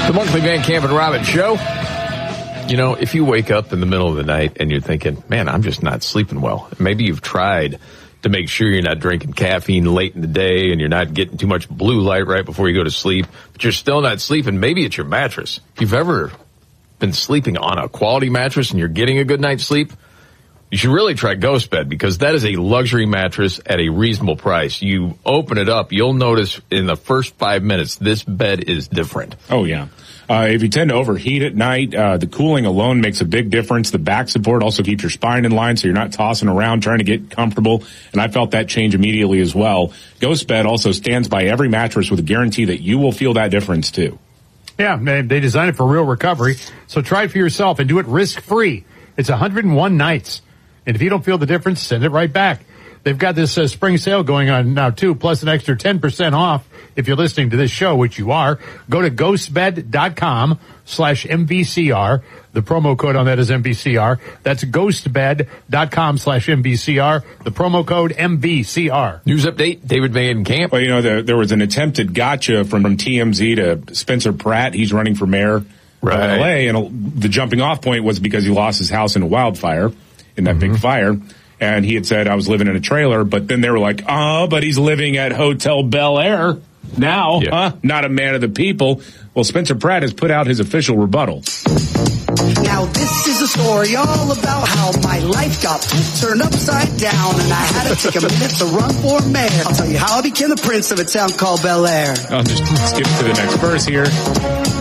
The Markley Van Camp and Robbins Show. You know, if you wake up in the middle of the night and you're thinking, man, I'm just not sleeping well. Maybe you've tried to make sure you're not drinking caffeine late in the day and you're not getting too much blue light right before you go to sleep, but you're still not sleeping. Maybe it's your mattress. If you've ever been sleeping on a quality mattress and you're getting a good night's sleep, you should really try Ghost Bed, because that is a luxury mattress at a reasonable price. You open it up, you'll notice in the first 5 minutes, this bed is different. Oh, yeah. If you tend to overheat at night, the cooling alone makes a big difference. The back support also keeps your spine in line so you're not tossing around trying to get comfortable. And I felt that change immediately as well. Ghost Bed also stands by every mattress with a guarantee that you will feel that difference too. Yeah, they designed it for real recovery. So try it for yourself and do it risk-free. It's 101 nights. And if you don't feel the difference, send it right back. They've got this spring sale going on now, too, plus an extra 10% off if you're listening to this show, which you are. Go to ghostbed.com/MVCR. The promo code on that is MVCR. That's ghostbed.com/MVCR. The promo code MVCR. News update, David Van Camp. Well, you know, there was an attempted gotcha from TMZ to Spencer Pratt. He's running for mayor of L.A., and the jumping off point was because he lost his house in a wildfire, in that big fire. And he had said, I was living in a trailer, but then they were like, but he's living at Hotel Bel Air now, not a man of the people. Well, Spencer Pratt has put out his official rebuttal. Now this is a story all about how my life got turned upside down, and I had to take a minute to run for mayor. I'll tell you how I became the prince of a town called Bel Air. I'll just skip to the next verse here.